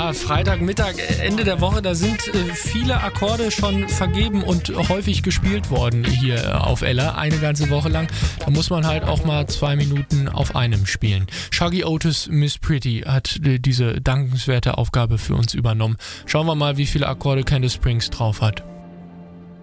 Ja, Freitagmittag, Ende der Woche, da sind viele Akkorde schon vergeben und häufig gespielt worden hier auf Ella, eine ganze Woche lang. Da muss man halt auch mal 2 Minuten auf einem spielen. Shuggie Otis, Miss Pretty hat diese dankenswerte Aufgabe für uns übernommen. Schauen wir mal, wie viele Akkorde Candice Springs drauf hat.